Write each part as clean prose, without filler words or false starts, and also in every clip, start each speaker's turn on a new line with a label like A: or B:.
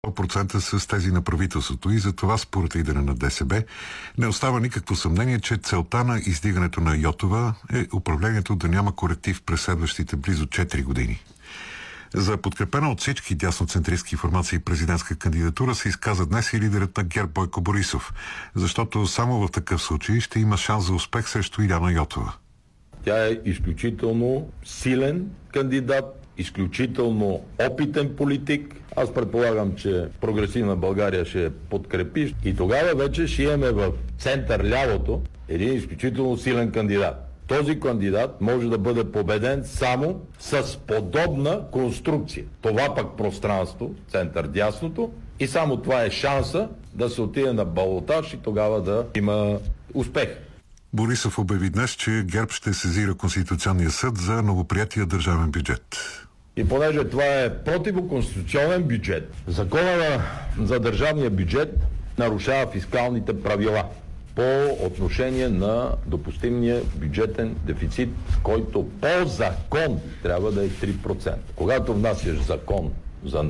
A: 100% с тези на правителството и за това според лидера на ДСБ не остава никакво съмнение, че целта на издигането на Йотова е управлението да няма коректив през следващите близо 4 години. За подкрепена от всички дясноцентристски формации президентска кандидатура се изказа днес и лидерът на ГЕРБ Бойко Борисов, защото само в такъв случай ще има шанс за успех срещу Иляна Йотова.
B: Тя е изключително силен кандидат, изключително опитен политик. Аз предполагам, че Прогресивна България ще подкрепи и тогава вече ще имаме в център лявото един изключително силен кандидат. Този кандидат може да бъде победен само с подобна конструкция. Това пък пространство, център дясното, и само това е шанса да се отиде на балотаж и тогава да има успех.
A: Борисов обяви днес, че ГЕРБ ще сезира Конституционния съд за новоприятия държавен бюджет.
B: И понеже това е противоконституционен бюджет, закона за държавния бюджет нарушава фискалните правила по отношение на допустимия бюджетен дефицит, който по закон трябва да е 3%. Когато внасяш закон за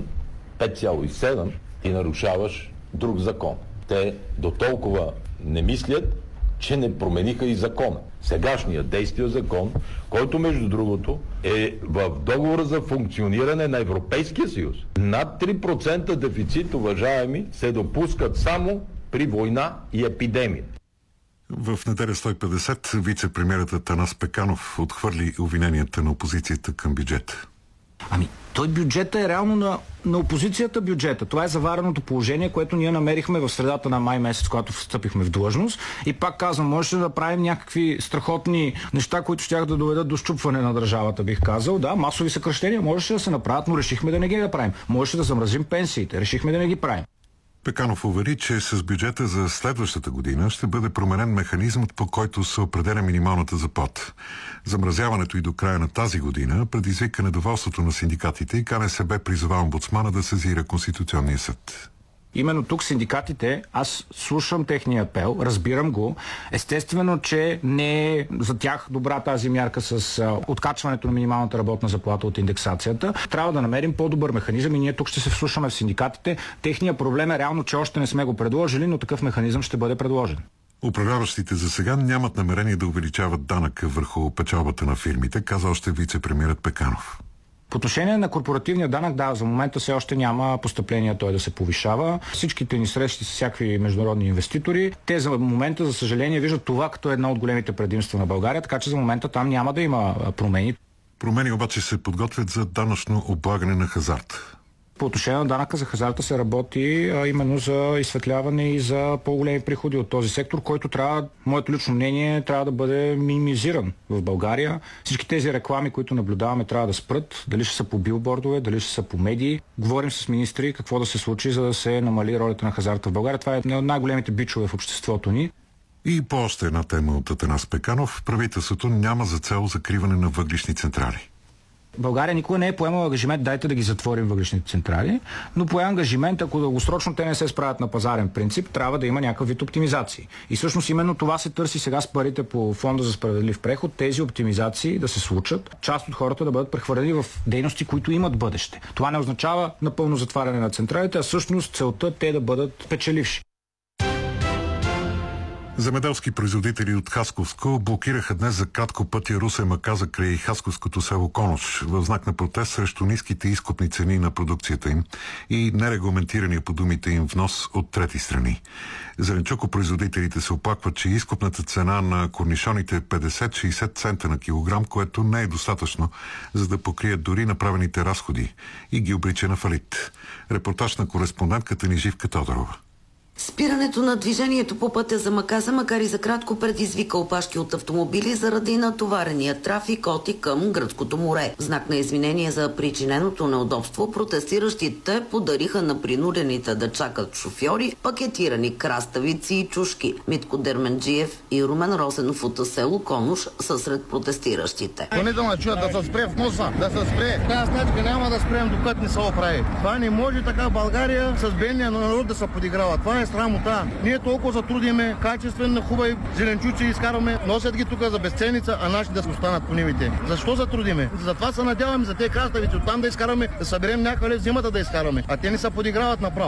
B: 5,7 и нарушаваш друг закон. Те до толкова не мислят, че не промениха и закона. Сегашният действия закон, който между другото е в договора за функциониране на Европейския съюз. Над 3% дефицит, уважаеми, се допускат само при война и епидемия.
A: В неделя 150 вице-премиерът Атанас Пеканов отхвърли обвиненията на опозицията към бюджета.
C: Той бюджета е реално на опозицията бюджета. Това е завареното положение, което ние намерихме в средата на май месец, когато встъпихме в длъжност. И пак казвам, можеше да правим някакви страхотни неща, които щях да доведат до счупване на държавата, бих казал. Да, масови съкращения можеше да се направят, но решихме да не ги направим. Можеше да замразим пенсиите, решихме да не ги правим.
A: Пеканов увери, че с бюджета за следващата година ще бъде променен механизмът, по който се определя минималната заплата. Замразяването и до края на тази година предизвика недоволството на синдикатите и КНСБ призова омбудсмана да сезира Конституционния съд.
C: Именно тук синдикатите, аз слушам техния апел, разбирам го. Естествено, че не е за тях добра тази мярка с откачването на минималната работна заплата от индексацията. Трябва да намерим по-добър механизъм и ние тук ще се вслушаме в синдикатите. Техният проблем е реално, че още не сме го предложили, но такъв механизъм ще бъде предложен.
A: Управляващите за сега нямат намерение да увеличават данъка върху печалбата на фирмите, каза още вице-премиерът Пеканов.
C: По отношение на корпоративния данък, да, за момента все още няма постъпление той да се повишава. Всичките ни срещи с всякакви международни инвеститори, те за момента, за съжаление, виждат това като една от големите предимства на България, така че за момента там няма да има промени.
A: Промени обаче се подготвят за данъчно облагане на хазарт.
C: По отношение на данъка за хазарта се работи именно за изсветляване и за по-големи приходи от този сектор, който трябва, моето лично мнение, трябва да бъде минимизиран в България. Всички тези реклами, които наблюдаваме, трябва да спрат. Дали ще са по билбордове, дали ще са по медии. Говорим с министри какво да се случи, за да се намали ролята на хазарта в България. Това е една от най-големите бичове в обществото ни.
A: И по още една тема от Атанас Пеканов. Правителството няма за цел закриване на въглищни централи.
C: България никога не е поемала ангажимент, дайте да ги затворим въглищните централи, но поема ангажимент, ако дългосрочно те не се справят на пазарен принцип, трябва да има някакъв вид оптимизации. И всъщност именно това се търси сега с парите по Фонда за справедлив преход, тези оптимизации да се случат, част от хората да бъдат прехвърлени в дейности, които имат бъдеще. Това не означава напълно затваряне на централите, а всъщност целта те да бъдат печеливши.
A: Земеделски производители от Хасковско блокираха днес за кратко пътя Русе-Маказа край хасковското село Конош в знак на протест срещу ниските изкупни цени на продукцията им и нерегламентирания по думите им внос от трети страни. Зеленчукопроизводителите се оплакват, че изкупната цена на корнишоните е 50-60 цента на килограм, което не е достатъчно, за да покрият дори направените разходи и ги обрича на фалит. Репортаж на кореспондентката ни Живка Тодорова.
D: Спирането на движението по пътя за Маказа, макар и за кратко, предизвика опашки от автомобили заради натоварения трафик от и към Гръцкото море. В знак на извинение за причиненото неудобство, протестиращите подариха на принудените да чакат шофьори пакетирани краставици и чушки. Митко Дерменджиев и Румен Росенов от село Конош са сред протестиращите.
E: Понеделно чуят да се спре в носа, да се спре. Тази значка няма да спрем, докато не се оправи. Това не може така в България с бедния народ да се подиграва. Това е срамота. Ние толкова затрудиме качествени, хубави зеленчуци изкарваме, носят ги тук за безценица, а наши да останат по нивите. Защо затрудиме? Затова се надяваме за тези краставици, оттам да изкараме, да съберем някакъв лев зимата да изкараме, а те не се подиграват направо.